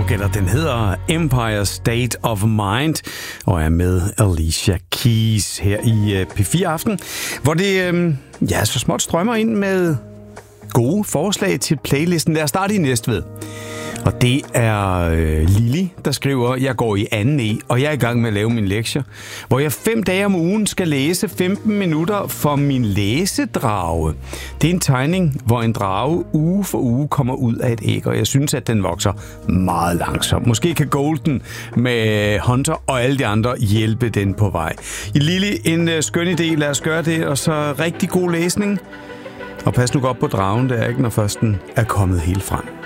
eller den hedder Empire State of Mind, og er med Alicia Keys her i P4 Aften, hvor det så småt strømmer ind med gode forslag til playlisten. Lad os starte i Næstved. Og det er Lili, der skriver, jeg går i 2. E, og jeg er i gang med at lave min lektier, hvor jeg 5 dage om ugen skal læse 15 minutter for min læsedrage. Det er en tegning, hvor en drage uge for uge kommer ud af et æg, og jeg synes, at den vokser meget langsomt. Måske kan Golden med Hunter og alle de andre hjælpe den på vej. Lili, en skøn idé, lad os gøre det, og så rigtig god læsning. Og pas nu godt på dragen, det er ikke, når først den er kommet helt frem.